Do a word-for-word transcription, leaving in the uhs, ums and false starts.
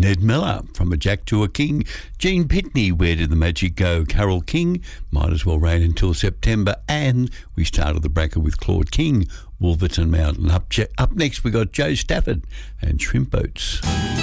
Ned Miller, From a Jack to a King. Gene Pitney, Where Did the Magic Go? Carole King, Might As Well Rain Until September. And we started the bracket with Claude King, Wolverton Mountain. Up, up next we got Joe Stafford and Shrimp Boats.